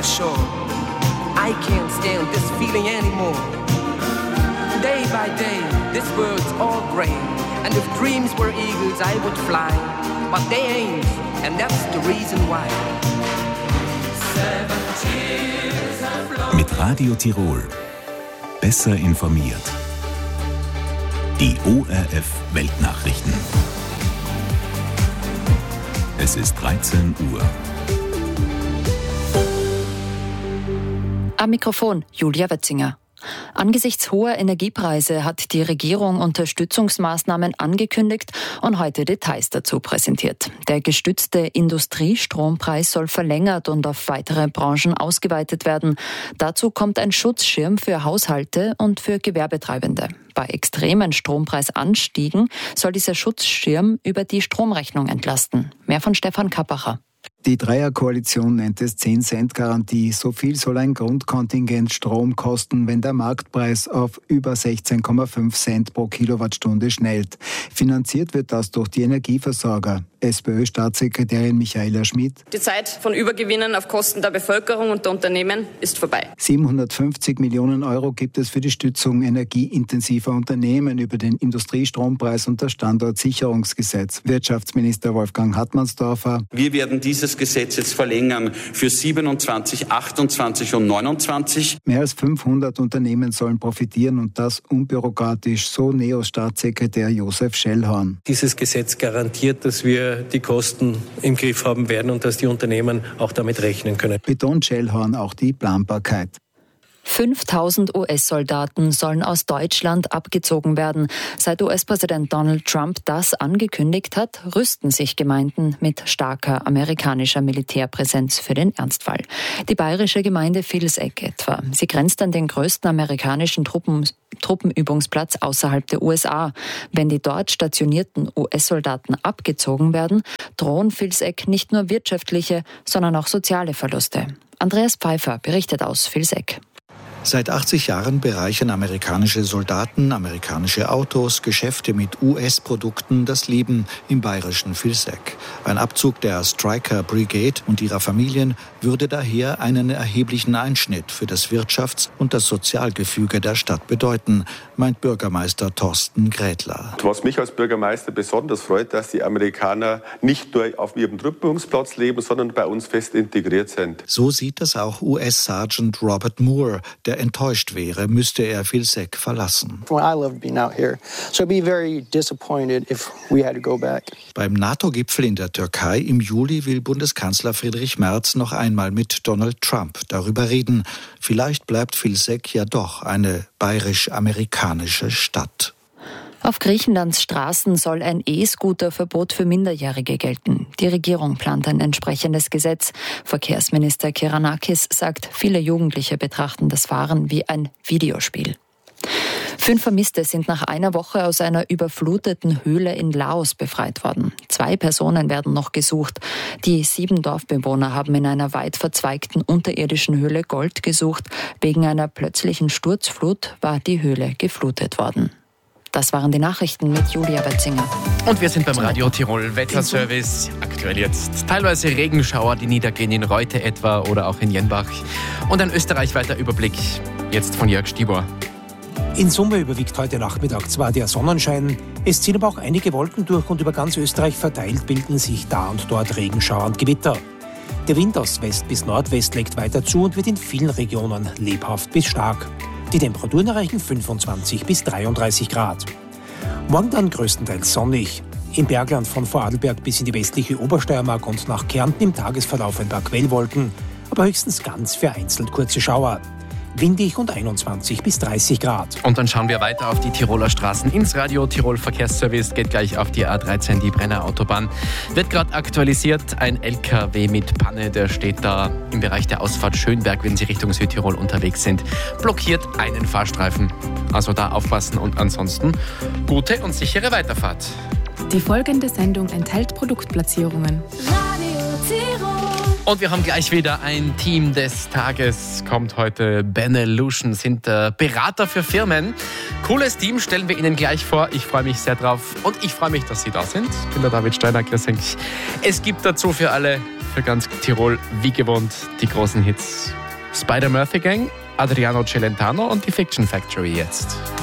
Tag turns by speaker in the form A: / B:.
A: sure I can't stand this feeling anymore. Day by day, this world's all gray, and if dreams were eagles, I would fly, but they ain't, and that's the reason why.
B: Mit Radio Tirol. Besser informiert. Die ORF Weltnachrichten. Es ist 13 Uhr.
C: Am Mikrofon Julia Wetzinger. Angesichts hoher Energiepreise hat die Regierung Unterstützungsmaßnahmen angekündigt und heute Details dazu präsentiert. Der gestützte Industriestrompreis soll verlängert und auf weitere Branchen ausgeweitet werden. Dazu kommt ein Schutzschirm für Haushalte und für Gewerbetreibende. Bei extremen Strompreisanstiegen soll dieser Schutzschirm über die Stromrechnung entlasten. Mehr von Stefan Kappacher.
D: Die Dreierkoalition nennt es 10-Cent-Garantie. So viel soll ein Grundkontingent Strom kosten, wenn der Marktpreis auf über 16,5 Cent pro Kilowattstunde schnellt. Finanziert wird das durch die Energieversorger. SPÖ-Staatssekretärin Michaela Schmidt.
E: Die Zeit von Übergewinnen auf Kosten der Bevölkerung und der Unternehmen ist vorbei.
D: 750 Millionen Euro gibt es für die Stützung energieintensiver Unternehmen über den Industriestrompreis und das Standortsicherungsgesetz. Wirtschaftsminister Wolfgang Hartmannsdorfer.
F: Wir werden dieses Gesetz jetzt verlängern für 27, 28 und 29.
D: Mehr als 500 Unternehmen sollen profitieren und das unbürokratisch, so NEOS-Staatssekretär Josef Schellhorn.
G: Dieses Gesetz garantiert, dass wir die Kosten im Griff haben werden und dass die Unternehmen auch damit rechnen können.
D: Betont Schellhorn auch die Planbarkeit.
C: 5.000 US-Soldaten sollen aus Deutschland abgezogen werden. Seit US-Präsident Donald Trump das angekündigt hat, rüsten sich Gemeinden mit starker amerikanischer Militärpräsenz für den Ernstfall. Die bayerische Gemeinde Vilseck etwa. Sie grenzt an den größten amerikanischen Truppenübungsplatz außerhalb der USA. Wenn die dort stationierten US-Soldaten abgezogen werden, drohen Vilseck nicht nur wirtschaftliche, sondern auch soziale Verluste. Andreas Pfeiffer berichtet aus Vilseck.
H: Seit 80 Jahren bereichern amerikanische Soldaten, amerikanische Autos, Geschäfte mit US-Produkten das Leben im bayerischen Vilseck. Ein Abzug der Stryker Brigade und ihrer Familien würde daher einen erheblichen Einschnitt für das Wirtschafts- und das Sozialgefüge der Stadt bedeuten, meint Bürgermeister Thorsten Grätler.
I: Was mich als Bürgermeister besonders freut, dass die Amerikaner nicht nur auf ihrem Truppenübungsplatz leben, sondern bei uns fest integriert sind.
H: So sieht das auch US-Sergeant Robert Moore, der enttäuscht wäre, müsste er Vilseck verlassen. Beim NATO-Gipfel in der Türkei im Juli will Bundeskanzler Friedrich Merz noch einmal mit Donald Trump darüber reden. Vielleicht bleibt Vilseck ja doch eine bayerisch-amerikanische Stadt.
C: Auf Griechenlands Straßen soll ein E-Scooter-Verbot für Minderjährige gelten. Die Regierung plant ein entsprechendes Gesetz. Verkehrsminister Kyranakis sagt, viele Jugendliche betrachten das Fahren wie ein Videospiel. 5 Vermisste sind nach einer Woche aus einer überfluteten Höhle in Laos befreit worden. 2 Personen werden noch gesucht. Die 7 Dorfbewohner haben in einer weit verzweigten unterirdischen Höhle Gold gesucht. Wegen einer plötzlichen Sturzflut war die Höhle geflutet worden. Das waren die Nachrichten mit Julia Wetzinger.
J: Und wir sind beim Radio Tirol Wetterservice. Aktuell jetzt teilweise Regenschauer, die niedergehen in Reute etwa oder auch in Jenbach. Und ein österreichweiter Überblick jetzt von Jörg Stibor.
K: In Summe überwiegt heute Nachmittag zwar der Sonnenschein, es ziehen aber auch einige Wolken durch und über ganz Österreich verteilt bilden sich da und dort Regenschauer und Gewitter. Der Wind aus West bis Nordwest legt weiter zu und wird in vielen Regionen lebhaft bis stark. Die Temperaturen erreichen 25 bis 33 Grad. Morgen dann größtenteils sonnig. Im Bergland von Vorarlberg bis in die westliche Obersteiermark und nach Kärnten im Tagesverlauf ein paar Quellwolken, aber höchstens ganz vereinzelt kurze Schauer. Windig und 21 bis 30 Grad.
J: Und dann schauen wir weiter auf die Tiroler Straßen ins Radio Tirol Verkehrsservice. Geht gleich auf die A13, die Brenner Autobahn. Wird gerade aktualisiert. Ein LKW mit Panne, der steht da im Bereich der Ausfahrt Schönberg, wenn Sie Richtung Südtirol unterwegs sind. Blockiert einen Fahrstreifen. Also da aufpassen und ansonsten gute und sichere Weiterfahrt.
L: Die folgende Sendung enthält Produktplatzierungen.
J: Radio Tirol. Und wir haben gleich wieder ein Team des Tages. Kommt heute Benelution, sind Berater für Firmen. Cooles Team, stellen wir Ihnen gleich vor. Ich freue mich sehr drauf und ich freue mich, dass Sie da sind. Ich bin der David Steiner, grüß euch. Es gibt dazu für alle für ganz Tirol wie gewohnt die großen Hits. Spider-Murphy Gang, Adriano Celentano und die Fiction Factory jetzt.